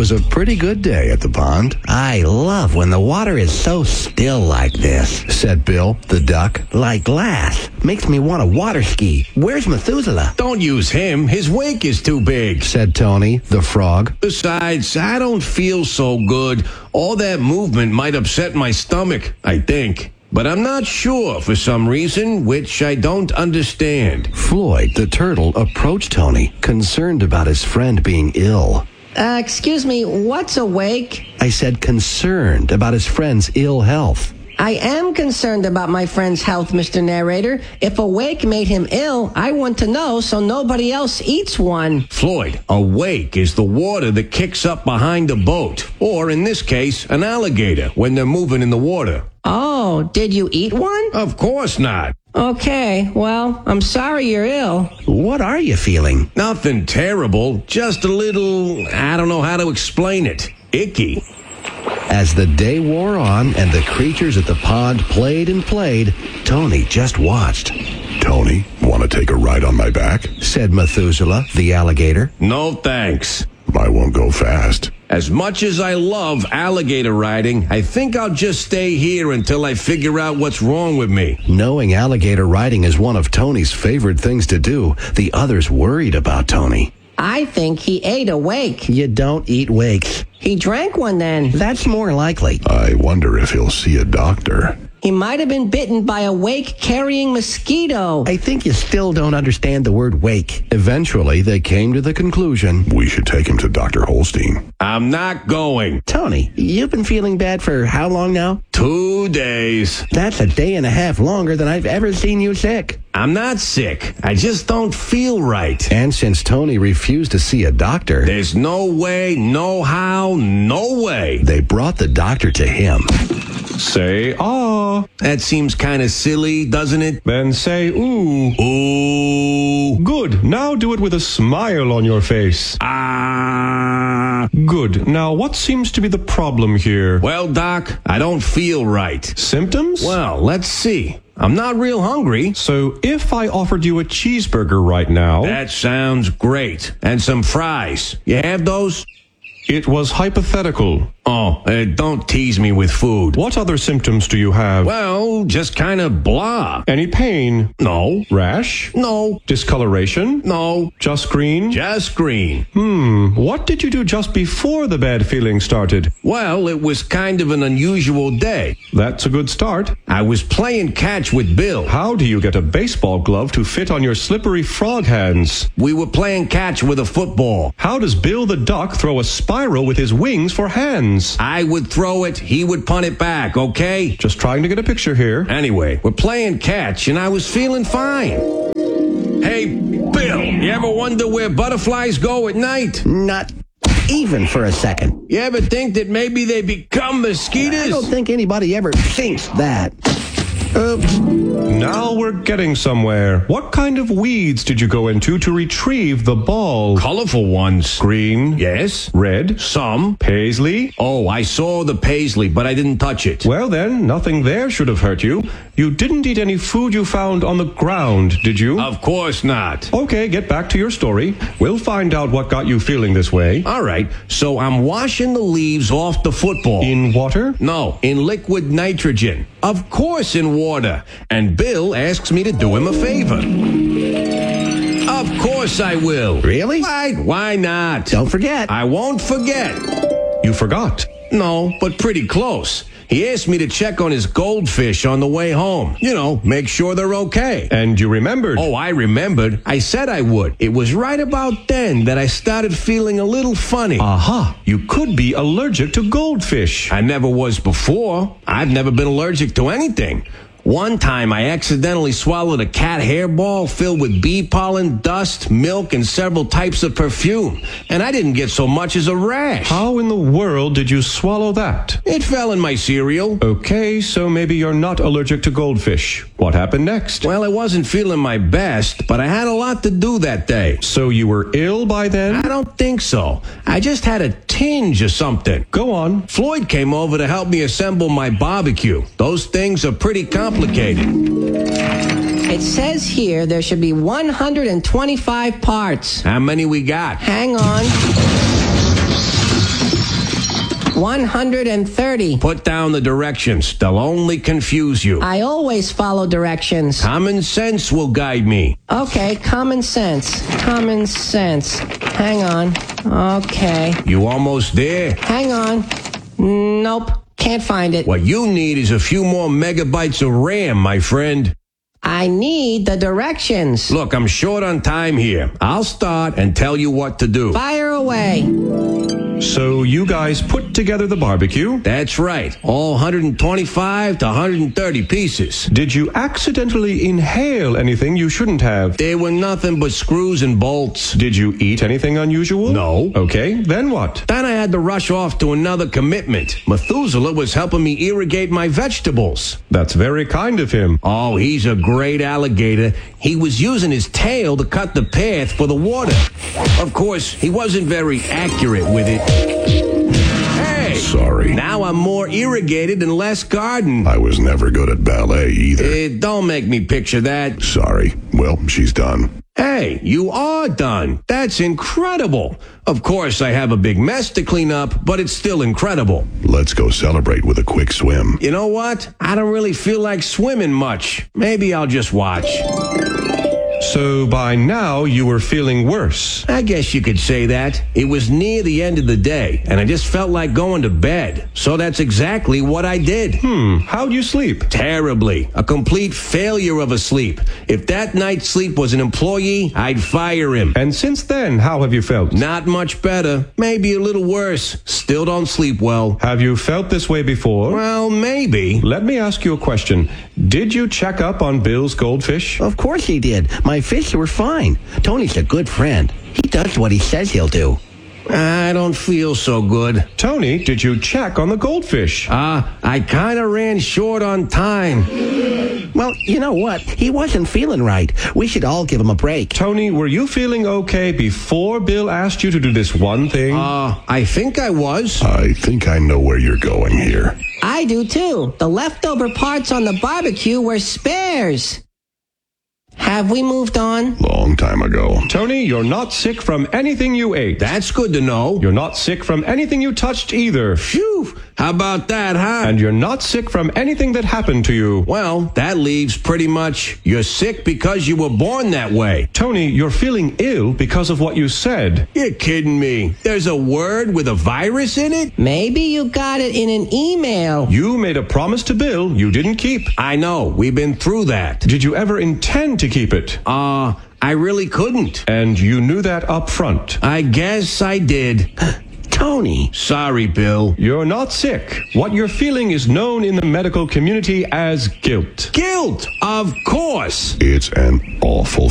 was a pretty good day at the pond. I love when the water is so still like this, said Bill, the duck. like glass. Makes me want to water ski. Where's Methuselah? Don't use him. His wake is too big, said Tony, the frog. Besides, I don't feel so good. All that movement might upset my stomach, I think. But I'm not sure for some reason, which I don't understand. Floyd, the turtle, approached Tony, concerned about his friend being ill. Excuse me, what's a wake? I said concerned about his friend's ill health. I am concerned about my friend's health, Mr. Narrator. If a wake made him ill, I want to know so nobody else eats one. Floyd, a wake is the water that kicks up behind a boat, or in this case, an alligator when they're moving in the water. Oh, did you eat one? Of course not. Okay, well, I'm sorry you're ill. What are you feeling? Nothing terrible, just a little, I don't know how to explain it, icky. As the day wore on and the creatures at the pond played and played, Tony just watched. Tony, want to take a ride on my back? Said Methuselah, the alligator. No thanks. I won't go fast. As much as I love alligator riding, I think I'll just stay here until I figure out what's wrong with me. Knowing alligator riding is one of Tony's favorite things to do, the others worried about Tony. I think he ate a wake. You don't eat wakes. He drank one then. That's more likely. I wonder if he'll see a doctor. He might have been bitten by a wake-carrying mosquito. I think you still don't understand the word wake. Eventually, they came to the conclusion. We should take him to Dr. Holstein. I'm not going. Tony, you've been feeling bad for how long now? 2 days. That's a day and a half longer than I've ever seen you sick. I'm not sick. I just don't feel right. And since Tony refused to see a doctor, There's no way, no how, no way. they brought the doctor to him. Say ah. That seems kind of silly, doesn't it? Then say ooh. Ooh. Good. Now do it with a smile on your face. Ah. Good. Now what seems to be the problem here? Well, Doc, I don't feel right. Symptoms? Well, let's see. I'm not real hungry. So if I offered you a cheeseburger right now, That sounds great. And some fries. You have those? it was hypothetical. Oh, don't tease me with food. What other symptoms do you have? Well, just kind of blah. Any pain? No. Rash? No. Discoloration? No. Just green? Just green. What did you do just before the bad feeling started? Well, it was kind of an unusual day. That's a good start. I was playing catch with Bill. How do you get a baseball glove to fit on your slippery frog hands? We were playing catch with a football. How does Bill the duck throw a spiral with his wings for hands? I would throw it, he would punt it back, okay? Just trying to get a picture here. Anyway, we're playing catch, and I was feeling fine. Hey, Bill, you ever wonder where butterflies go at night? Not even for a second. You ever think that maybe they become mosquitoes? I don't think anybody ever thinks that. Now we're getting somewhere. What kind of weeds did you go into to retrieve the ball? Colorful ones. Green? Yes. Red? Some. Paisley? Oh, I saw the paisley, but I didn't touch it. Well then, nothing there should have hurt you. You didn't eat any food you found on the ground, did you? Of course not. Okay, get back to your story. We'll find out what got you feeling this way. All right, so I'm washing the leaves off the football. In water? No, in liquid nitrogen. Of course in water. And Bill asks me to do him a favor. Of course I will. Really? Why not? Don't forget. I won't forget. You forgot. No, but pretty close. He asked me to check on his goldfish on the way home. You know, make sure they're okay. And you remembered. Oh, I remembered. I said I would. It was right about then that I started feeling a little funny. Aha, you could be allergic to goldfish. I never was before. I've never been allergic to anything. One time I accidentally swallowed a cat hairball filled with bee pollen, dust, milk, and several types of perfume. And I didn't get so much as a rash. How in the world did you swallow that? It fell in my cereal. Okay, so maybe you're not allergic to goldfish. What happened next? Well, I wasn't feeling my best, but I had a lot to do that day. So you were ill by then? I don't think so. I just had a tinge or something. Go on. Floyd came over to help me assemble my barbecue. Those things are pretty complicated. It says here there should be 125 parts. How many we got? Hang on. 130. Put down the directions. They'll only confuse you. I always follow directions. Common sense will guide me. Okay, common sense. Common sense. Hang on. Okay. You almost there? Hang on. Nope. Can't find it. What you need is a few more megabytes of RAM, my friend. I need the directions. Look, I'm short on time here. I'll start and tell you what to do. Fire away. So you guys put together the barbecue? That's right. All 125 to 130 pieces. Did you accidentally inhale anything you shouldn't have? They were nothing but screws and bolts. Did you eat anything unusual? No. Okay, then what? Then I had to rush off to another commitment. Methuselah was helping me irrigate my vegetables. That's very kind of him. Oh, he's a great alligator. He was using his tail to cut the path for the water. Of course, he wasn't very accurate with it. Hey! Sorry. Now I'm more irrigated and less garden. I was never good at ballet either. Don't make me picture that. Sorry. Well, she's done. Hey, you are done. That's incredible. Of course, I have a big mess to clean up, but it's still incredible. Let's go celebrate with a quick swim. You know what? I don't really feel like swimming much. Maybe I'll just watch. So by now you were feeling worse. I guess you could say that. It was near the end of the day, and I just felt like going to bed. So that's exactly what I did. How'd you sleep? Terribly. A complete failure of a sleep. If that night's sleep was an employee, I'd fire him. And since then, how have you felt? Not much better. Maybe a little worse. Still don't sleep well. Have you felt this way before? Well, maybe. Let me ask you a question. Did you check up on Bill's goldfish? Of course he did. My fish were fine. Tony's a good friend. He does what he says he'll do. I don't feel so good. Tony, did you check on the goldfish? I kind of ran short on time. Well, you know what? He wasn't feeling right. We should all give him a break. Tony, were you feeling okay before Bill asked you to do this one thing? I think I was. I think I know where you're going here. I do too. The leftover parts on the barbecue were spares. Have we moved on? Long time ago. Tony, you're not sick from anything you ate. That's good to know. You're not sick from anything you touched either. Phew. How about that, huh? And you're not sick from anything that happened to you. Well, that leaves pretty much you're sick because you were born that way. Tony, you're feeling ill because of what you said. You're kidding me. There's a word with a virus in it? Maybe you got it in an email. You made a promise to Bill you didn't keep. I know. We've been through that. Did you ever intend to keep it? I really couldn't. And you knew that up front. I guess I did. Tony. Sorry, Bill. You're not sick. What you're feeling is known in the medical community as guilt. Guilt, of course. It's an awful